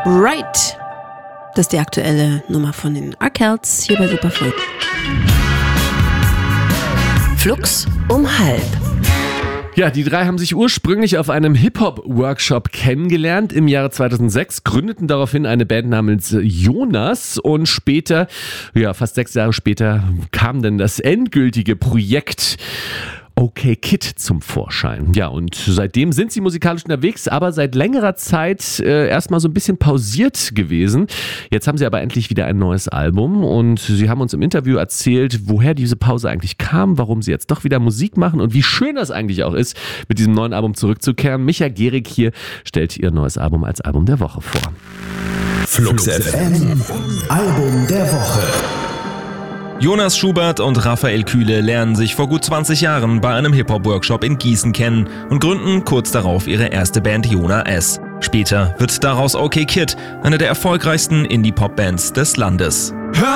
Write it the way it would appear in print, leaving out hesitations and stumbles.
Right. Das ist die aktuelle Nummer von den Arkells hier bei Superfly. Flux um 12:30. Ja, die drei haben sich ursprünglich auf einem Hip-Hop-Workshop kennengelernt im Jahre 2006, gründeten daraufhin eine Band namens Jonas und später, fast 6 Jahre später, kam dann das endgültige Projekt OK Kid zum Vorschein. Ja, und seitdem sind sie musikalisch unterwegs, aber seit längerer Zeit erstmal so ein bisschen pausiert gewesen. Jetzt haben sie aber endlich wieder ein neues Album und sie haben uns im Interview erzählt, woher diese Pause eigentlich kam, warum sie jetzt doch wieder Musik machen und wie schön das eigentlich auch ist, mit diesem neuen Album zurückzukehren. Micha Gehrig hier stellt ihr neues Album als Album der Woche vor. Flux FM, Album der Woche. Jonas Schubert und Raphael Kühle lernen sich vor gut 20 Jahren bei einem Hip-Hop-Workshop in Gießen kennen und gründen kurz darauf ihre erste Band Jona S. Später wird daraus OK Kid, eine der erfolgreichsten Indie-Pop-Bands des Landes.